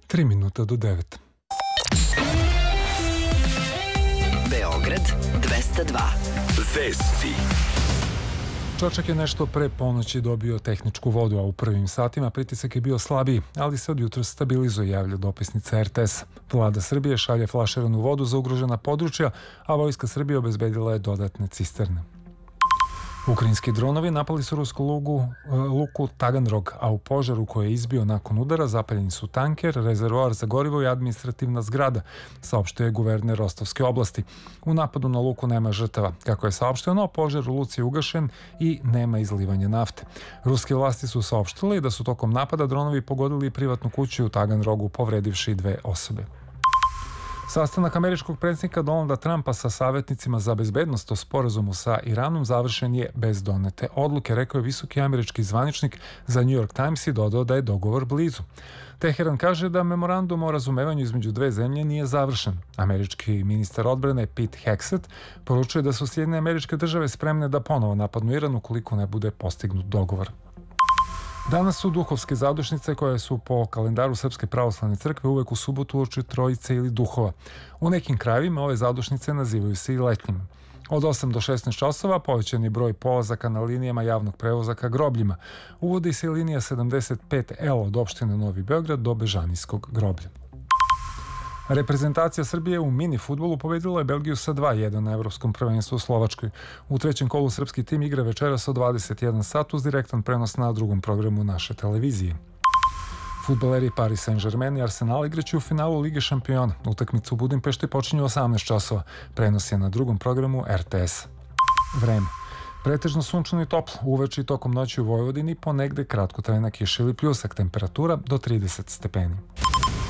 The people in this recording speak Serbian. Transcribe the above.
3 minuta do 9. Beograd 202. Vesti. Čačak je nešto pre ponoći dobio tehničku vodu, a u prvim satima pritisak je bio slabiji, ali se od jutra stabilizuje, javlja dopisnica RTS. Vlada Srbije šalje flaširanu vodu za ugrožena područja, a Vojska Srbije obezbedila je dodatne cisterne. Ukrajinski dronovi napali su rusku luku Taganrog, a u požaru koji je izbio nakon udara zapaljeni su tanker, rezervoar za gorivo i administrativna zgrada, saopštio je guverner Rostovske oblasti. U napadu na luku nema žrtava. Kako je saopšteno, požar u luci je ugašen i nema izlivanja nafte. Ruske vlasti su saopštile da su tokom napada dronovi pogodili privatnu kuću u Taganrogu, povredivši 2 osobe. Sastanak američkog predsjednika Donalda Trumpa sa savjetnicima za bezbednost o sporazumu sa Iranom završen je bez donete odluke, rekao je visoki američki zvaničnik za New York Times i dodao da je dogovor blizu. Teheran kaže da memorandum o razumevanju između dve zemlje nije završen. Američki ministar odbrane Pete Hegseth poručuje da su Sjedinjene Američke Države spremne da ponovo napadnu Iran ukoliko ne bude postignut dogovor. Danas su duhovske zadušnice koje su po kalendaru Srpske pravoslavne crkve uvek u subotu uoči trojice ili duhova. U nekim krajevima ove zadušnice nazivaju se i letnjima. Od 8 do 16 časova povećan je broj polazaka na linijama javnog prevoza ka grobljima. Uvodi se i linija 75L od opštine Novi Beograd do Bežanijskog groblja. Reprezentacija Srbije u mini fudbalu pobedila je Belgiju sa 2:1 na Evropskom prvenstvu u Slovačkoj. U trećem kolu srpski tim igra večeras od 21 sat uz direktan prenos na drugom programu naše televizije. Fudbaleri Paris Saint-Germain i Arsenal igraće u finalu Lige šampiona. Utakmica u Budimpešti počinje u 18 časova. Prenos je na drugom programu RTS. Vreme. Pretežno sunčano i toplo, uveče i tokom noći u Vojvodini, ponegde kratkotrajna kiša ili pljusak, temperatura do 30 stepeni.